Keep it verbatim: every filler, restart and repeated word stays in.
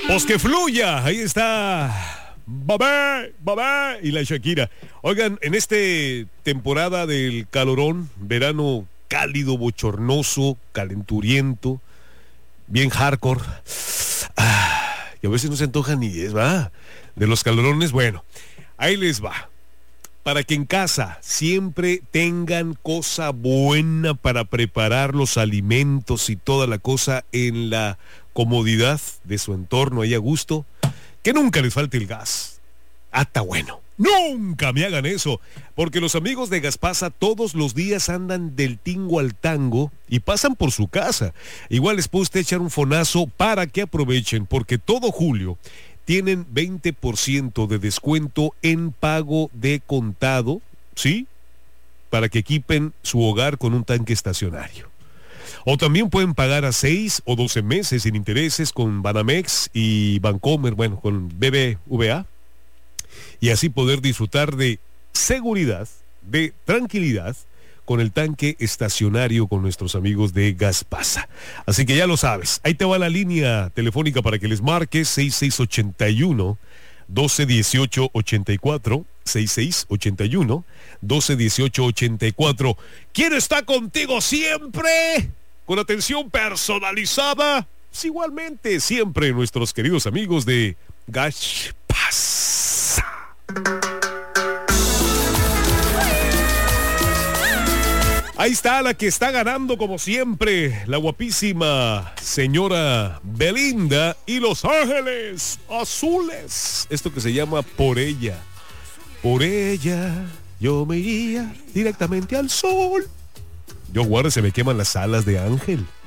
Pues que fluya, ahí está Babé, Babé y la Shakira. Oigan, en este temporada del calorón, verano cálido, bochornoso, calenturiento, bien hardcore, ah, y a veces no se antoja ni es, va, de los calorones. Bueno, ahí les va. Para que en casa siempre tengan cosa buena para preparar los alimentos y toda la cosa en la comodidad de su entorno, ahí a gusto, que nunca les falte el gas. Hasta bueno, nunca me hagan eso, porque los amigos de Gaspasa todos los días andan del tingo al tango y pasan por su casa. Igual les puede usted echar un fonazo para que aprovechen, porque todo julio tienen veinte por ciento de descuento en pago de contado, ¿sí? Para que equipen su hogar con un tanque estacionario. O también pueden pagar a seis o doce meses sin intereses con Banamex y Bancomer, bueno, con B B V A. Y así poder disfrutar de seguridad, de tranquilidad, con el tanque estacionario con nuestros amigos de Gaspasa. Así que ya lo sabes, ahí te va la línea telefónica para que les marques, seis seis ocho uno, doce dieciocho ochenta y cuatro, seis seis ocho uno, doce dieciocho ochenta y cuatro. ¿Quién está contigo siempre? Con atención personalizada. Pues igualmente, siempre nuestros queridos amigos de Gaspasa. Ahí está la que está ganando como siempre, la guapísima señora Belinda y Los Ángeles Azules. Esto que se llama Por Ella. Por ella yo me iría directamente al sol. Yo guardo, se me queman las alas de ángel.